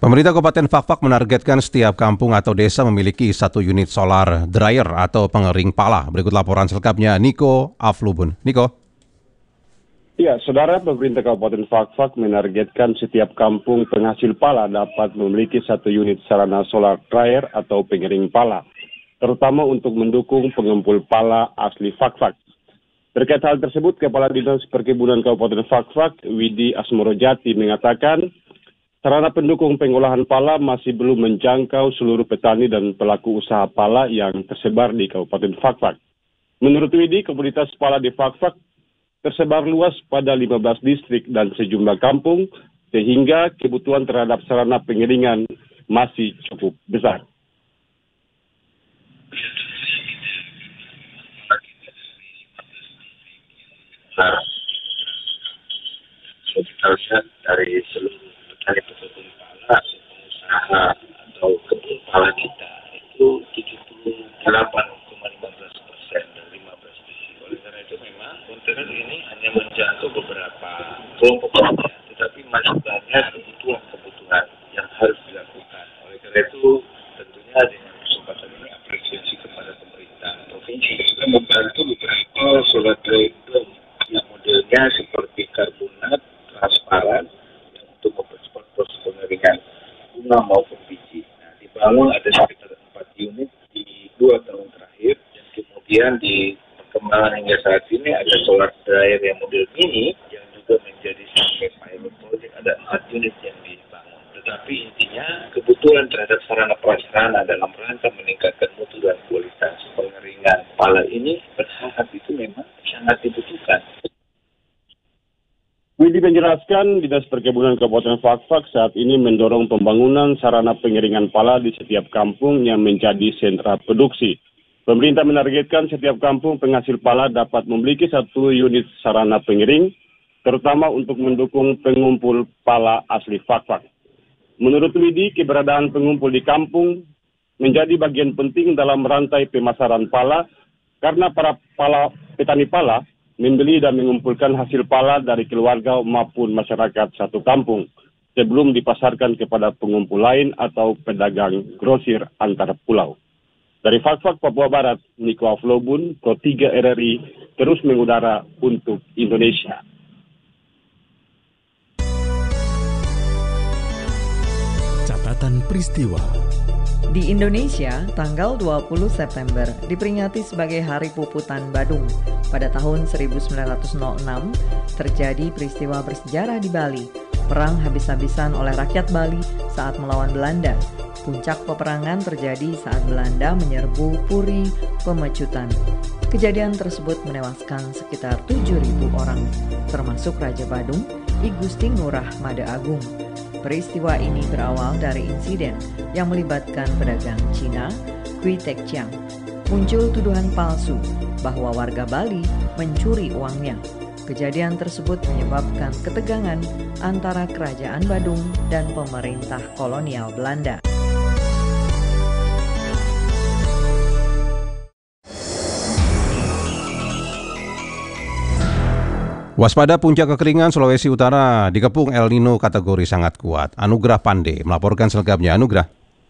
Pemerintah Kabupaten Fakfak menargetkan setiap kampung atau desa memiliki 1 unit solar dryer atau pengering pala. Berikut laporan selengkapnya Niko Aflubun. Niko. Ya, saudara, pemerintah Kabupaten Fakfak menargetkan setiap kampung penghasil pala dapat memiliki 1 unit sarana solar dryer atau pengering pala, terutama untuk mendukung pengumpul pala asli Fakfak. Terkait hal tersebut, Kepala Dinas Perkebunan Kabupaten Fakfak, Widi Asmorojati, mengatakan sarana pendukung pengolahan pala masih belum menjangkau seluruh petani dan pelaku usaha pala yang tersebar di Kabupaten Fakfak. Menurut Widi, komunitas pala di Fakfak tersebar luas pada 15 distrik dan sejumlah kampung, sehingga kebutuhan terhadap sarana pengeringan masih cukup besar. Sebenarnya dari seluruh petani pekebun pala, pengusaha atau kebun pala kita itu 78,15% dari 15 divisi. Oleh karena itu memang kontainer ini hanya menjangkau beberapa kelompok saja, tetapi masih banyak kebutuhan yang harus dilakukan. Oleh karena itu tentunya dengan kesempatan ini apresiasi kepada pemerintah provinsi juga membantu beberapa solar dryer yang modelnya seperti karbonat transparan yang untuk mempercepat proses pengeringan bunga maupun biji. Nah, dibangun ada sekitar 4 unit di 2 tahun terakhir, dan kemudian di perkembangan hingga saat ini ada solar dryer yang model mini yang juga menjadi sampai pilot project, ada 4 unit yang dibangun. Tetapi intinya kebutuhan terhadap sarana prasarana dalam rangka meningkatkan mutu dan kualitas pengeringan pala ini bertahap itu memang sangat dibutuhkan. Widi menjelaskan Dinas Perkebunan Kabupaten Fakfak saat ini mendorong pembangunan sarana pengeringan pala di setiap kampung yang menjadi sentra produksi. Pemerintah menargetkan setiap kampung penghasil pala dapat memiliki 1 unit sarana pengering, terutama untuk mendukung pengumpul pala asli Fakfak. Menurut Widi, keberadaan pengumpul di kampung menjadi bagian penting dalam rantai pemasaran pala, karena para petani pala membeli dan mengumpulkan hasil pala dari keluarga maupun masyarakat satu kampung sebelum dipasarkan kepada pengumpul lain atau pedagang grosir antar pulau. Dari Fakfak, Papua Barat, Niko Aflubun, Pro 3 RRI, terus mengudara untuk Indonesia. Catatan peristiwa. Di Indonesia, tanggal 20 September diperingati sebagai Hari Puputan Badung. Pada tahun 1906, terjadi peristiwa bersejarah di Bali. Perang habis-habisan oleh rakyat Bali saat melawan Belanda. Puncak peperangan terjadi saat Belanda menyerbu Puri Pemecutan. Kejadian tersebut menewaskan sekitar 7.000 orang, termasuk Raja Badung, I Gusti Ngurah Mada Agung. Peristiwa ini berawal dari insiden yang melibatkan pedagang Cina, Kui Tek Chiang. Muncul tuduhan palsu bahwa warga Bali mencuri uangnya. Kejadian tersebut menyebabkan ketegangan antara Kerajaan Badung dan pemerintah kolonial Belanda. Waspada puncak kekeringan Sulawesi Utara dikepung El Nino kategori sangat kuat. Anugrah Pande melaporkan selengkapnya. Anugrah.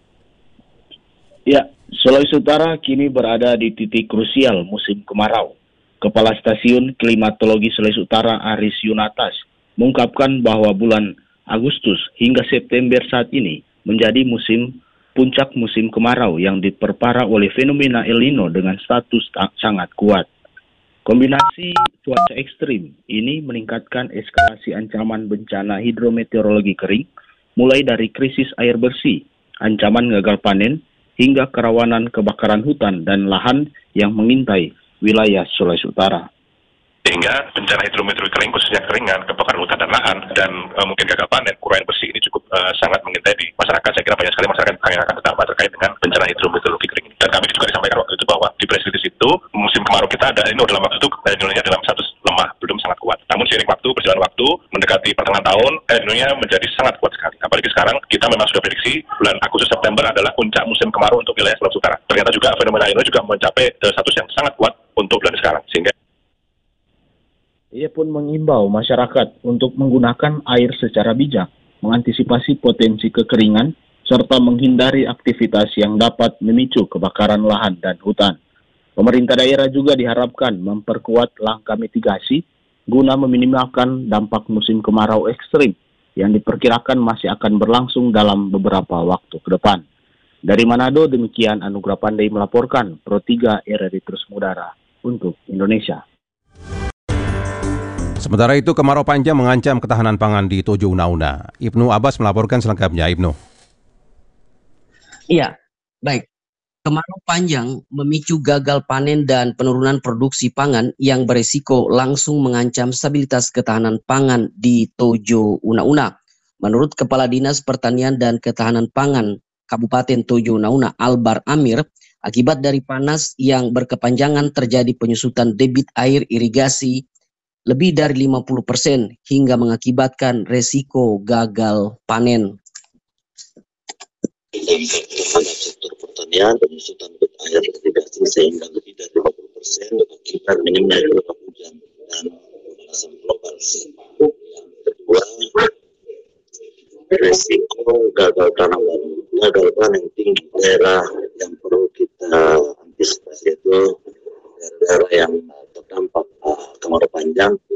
Ya, Sulawesi Utara kini berada di titik krusial musim kemarau. Kepala Stasiun Klimatologi Sulawesi Utara Aris Yunatas mengungkapkan bahwa bulan Agustus hingga September saat ini menjadi puncak musim kemarau yang diperparah oleh fenomena El Nino dengan status sangat kuat. Kombinasi cuaca ekstrim ini meningkatkan eskalasi ancaman bencana hidrometeorologi kering, mulai dari krisis air bersih, ancaman gagal panen, hingga kerawanan kebakaran hutan dan lahan yang mengintai wilayah Sulawesi Utara. Sehingga bencana hidrometeorologi kering, khususnya keringan, kebakaran hutan dan lahan, dan mungkin gagal panen, kurang air bersih ini cukup sangat mengintai di masyarakat. Saya kira banyak sekali masyarakat yang akan terdampak terkait dengan bencana hidrometeorologi kering. Dan kami juga disampaikan waktu itu bahwa di prediksi itu musim kemarau kita ada ini dalam waktu itu Indonesia dalam status lemah, belum sangat kuat. Namun seiring waktu, berjalan waktu, mendekati pertengahan tahun, Indonesia menjadi sangat kuat sekali. Apalagi sekarang kita memang sudah prediksi bulan Agustus September adalah puncak musim kemarau untuk wilayah Sulawesi Utara. Ternyata juga fenomena ini juga mencapai status yang sangat kuat untuk bulan sekarang. Sehingga ia pun mengimbau masyarakat untuk menggunakan air secara bijak mengantisipasi potensi kekeringan, serta menghindari aktivitas yang dapat memicu kebakaran lahan dan hutan. Pemerintah daerah juga diharapkan memperkuat langkah mitigasi guna meminimalkan dampak musim kemarau ekstrim yang diperkirakan masih akan berlangsung dalam beberapa waktu ke depan. Dari Manado, demikian Anugrah Pandai melaporkan, Pro 3 RRI Terus Mudara untuk Indonesia. Sementara itu, kemarau panjang mengancam ketahanan pangan di Tojo Una-Una. Ibnu Abbas melaporkan selengkapnya, Ibnu. Iya, baik. Kemarau panjang memicu gagal panen dan penurunan produksi pangan yang beresiko langsung mengancam stabilitas ketahanan pangan di Tojo Una-Una. Menurut Kepala Dinas Pertanian dan Ketahanan Pangan Kabupaten Tojo Una-Una, Albar Amir, akibat dari panas yang berkepanjangan terjadi penyusutan debit air irigasi lebih dari 50% hingga mengakibatkan resiko gagal panen. Terhadap sektor pertanian, penyusutan debit air irigasi sehingga lebih dari 50% akibat minimnya curah hujan dan pemanasan global. Yang kedua, resiko gagal panen tinggi. Daerah yang perlu kita antisipasi itu daerah yang terdampak kemarau panjang